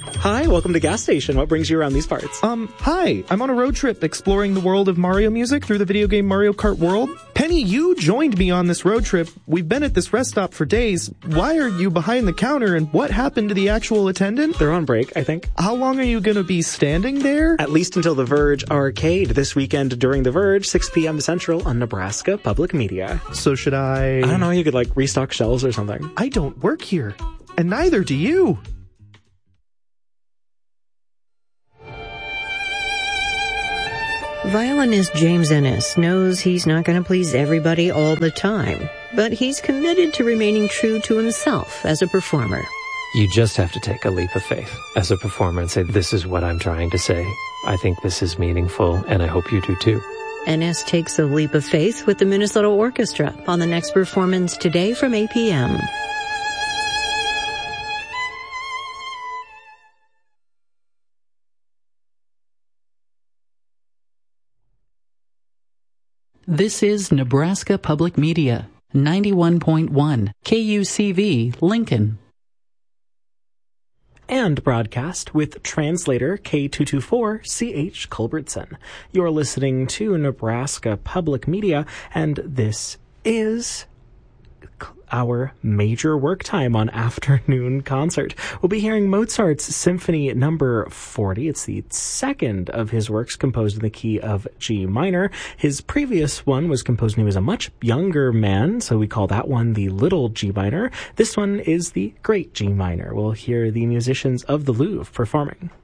Hi, welcome to Gas Station. What brings you around these parts? Hi. I'm on a road trip exploring the world of Mario music through the video game Mario Kart World. Penny, you joined me on this road trip. We've been at this rest stop for days. Why are you behind the counter, and what happened to the actual attendant? They're on break, I think. How long are you gonna be standing there? At least until The Verge Arcade this weekend during The Verge, 6 p.m. Central on Nebraska Public Media. So should I don't know, you could restock shelves or something. I don't work here. And neither do you. Violinist James Ennis knows he's not going to please everybody all the time, but he's committed to remaining true to himself as a performer. You just have to take a leap of faith as a performer and say, this is what I'm trying to say. I think this is meaningful, and I hope you do too. Ennis takes a leap of faith with the Minnesota Orchestra on the next performance today from 8 p.m. This is Nebraska Public Media, 91.1 KUCV, Lincoln. And broadcast with translator K224CH Culbertson. You're listening to Nebraska Public Media, and this is our major work time on Afternoon Concert. We'll be hearing Mozart's Symphony Number 40. It's the second of his works composed in the key of G minor. His previous one was composed when he was a much younger man, so we call that one the Little G minor. This one is the Great G minor. We'll hear the musicians of the Louvre performing.